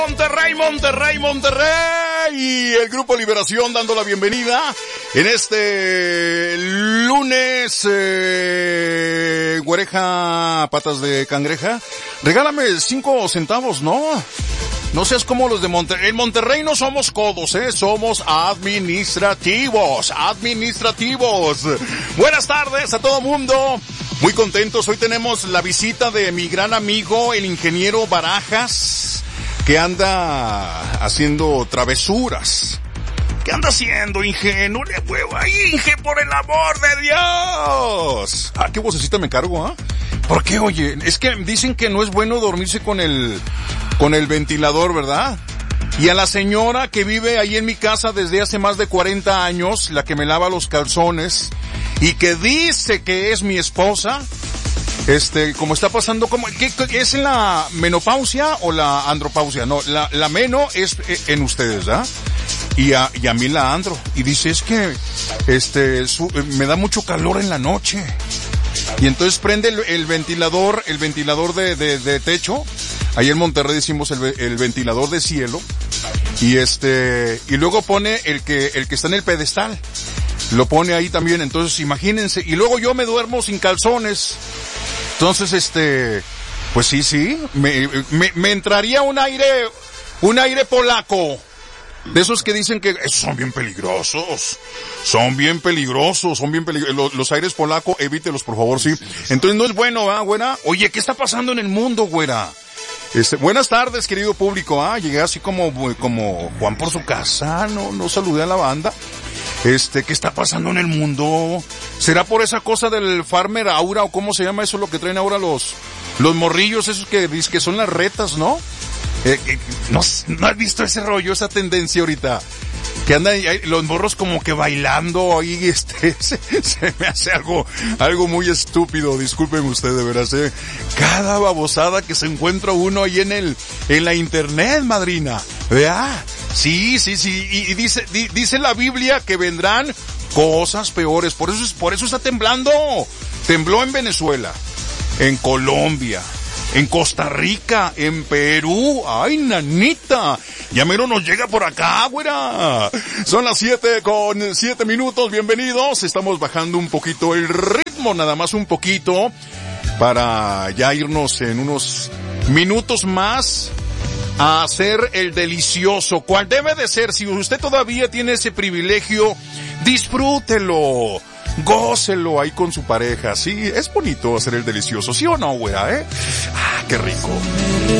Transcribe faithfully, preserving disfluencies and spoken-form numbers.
Monterrey, Monterrey, Monterrey, y el Grupo Liberación dando la bienvenida en este lunes, eh, güereja, patas de cangreja. Regálame cinco centavos, ¿no? No seas como los de Monterrey. En Monterrey no somos codos, ¿eh? Somos administrativos, administrativos. Buenas tardes a todo mundo. Muy contentos. Hoy tenemos la visita de mi gran amigo, el ingeniero Barajas, que anda haciendo travesuras. ¿Qué anda haciendo, Inge? No le huevo ahí, Inge, por el amor de Dios. Ah, qué vocecita me cargo, ¿ah? ¿eh? ¿Por qué, oye? Es que dicen que no es bueno dormirse con el, con el ventilador, ¿verdad? Y a la señora que vive ahí en mi casa desde hace más de cuarenta años, la que me lava los calzones, y que dice que es mi esposa, este, como está pasando, como, ¿qué, qué, ¿es la menopausia o la andropausia? No, la, la meno es en ustedes, ¿ah? Y a, y a mí la andro. Y dice, es que, este, su, me da mucho calor en la noche. Y entonces prende el, el ventilador, el ventilador de, de, de techo. Ahí en Monterrey decimos el, el ventilador de cielo. Y este, y luego pone el que, el que está en el pedestal. Lo pone ahí también, entonces imagínense. Y luego yo me duermo sin calzones. Entonces, este, pues sí, sí, me, me, me entraría un aire, un aire polaco. De esos que dicen que son bien peligrosos, son bien peligrosos, son bien peligrosos. Los, los aires polacos, evítelos, por favor, sí. Entonces no es bueno, ¿ah, güera? Oye, ¿qué está pasando en el mundo, güera? Este, buenas tardes, querido público, ah, llegué así como, como Juan por su casa, no, no saludé a la banda. Este, ¿qué está pasando en el mundo? ¿Será por esa cosa del Farmer Aura o cómo se llama eso lo que traen ahora los, los morrillos esos que dicen que son las retas, ¿no? Eh, eh, no, ¿no has visto ese rollo, esa tendencia ahorita? Que andan ahí, los morros como que bailando ahí, este, se, se me hace algo, algo muy estúpido, disculpen ustedes, de veras, eh. Cada babosada que se encuentra uno ahí en el, en la internet, madrina, ¿verdad? Sí, sí, sí, y, y dice, di, dice la Biblia que vendrán cosas peores, por eso es, por eso está temblando. Tembló en Venezuela, en Colombia, en Costa Rica, en Perú. ¡Ay, nanita! Ya mero nos llega por acá, güera. Son las siete con siete minutos. Bienvenidos. Estamos bajando un poquito el ritmo, nada más un poquito, para ya irnos en unos minutos más a hacer el delicioso, cual debe de ser. Si usted todavía tiene ese privilegio, disfrútelo. Gócelo ahí con su pareja, sí, es bonito hacer el delicioso, ¿sí o no, güera, eh? Ah, qué rico.